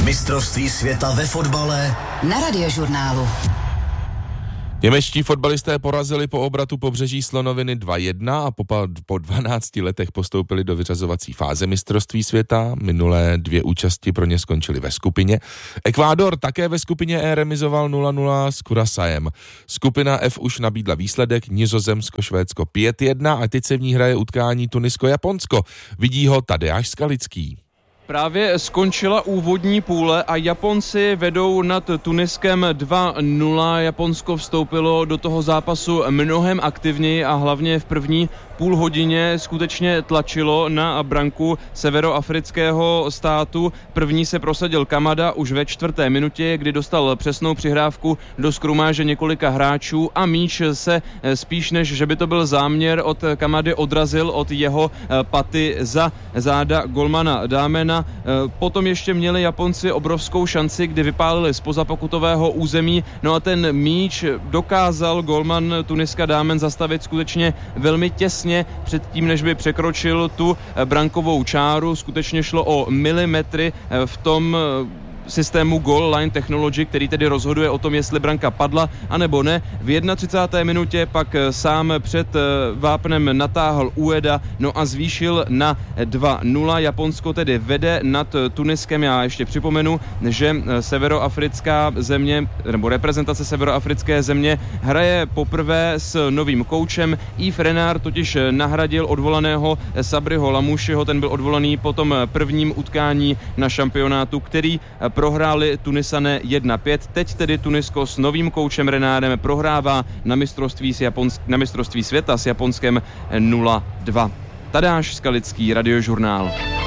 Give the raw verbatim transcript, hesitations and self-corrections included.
Mistrovství světa ve fotbale na Radiožurnálu. Němečtí fotbalisté porazili po obratu Pobřeží Slonoviny dva jedna a po, po dvanácti letech postoupili do vyřazovací fáze mistrovství světa. Minulé dvě účasti pro ně skončily ve skupině. Ekvádor také ve skupině E remizoval nula nula s Curaçaem. Skupina F už nabídla výsledek Nizozemsko Švédsko pět jedna a teď se v ní hraje utkání Tunisko-Japonsko. Vidí ho Tadeáš Skalický. Právě skončila úvodní půle a Japonci vedou nad Tuniskem dva nula. Japonsko vstoupilo do toho zápasu mnohem aktivněji a hlavně v první půl hodině skutečně tlačilo na branku severoafrického státu. První se prosadil Kamada už ve čtvrté minutě, kdy dostal přesnou přihrávku do skrumáže několika hráčů a míč se spíš než, že by to byl záměr od Kamady, odrazil od jeho paty za záda golmana Dámena. Potom ještě měli Japonci obrovskou šanci, kdy vypálili zpoza pokutového území, no a ten míč dokázal golman Tuniska Dámen zastavit skutečně velmi těsně předtím, než by překročil tu brankovou čáru. Skutečně šlo o milimetry v tom systému Goal Line Technology, který tedy rozhoduje o tom, jestli branka padla anebo ne. V třicáté první minutě pak sám před vápnem natáhl Ueda, no a zvýšil na dva nula. Japonsko tedy vede nad Tuniskem. Já ještě připomenu, že severoafrická země, nebo reprezentace severoafrické země hraje poprvé s novým koučem. Yves Renard totiž nahradil odvolaného Sabriho Lamouchiho, ten byl odvolaný po tom prvním utkání na šampionátu, který prohráli Tunisané jedna pět. Teď tedy Tunisko s novým koučem Renárem prohrává na mistrovství, s Japonsk- na mistrovství světa s Japonskem nula dva. Tadeáš Skalický, Radiožurnál.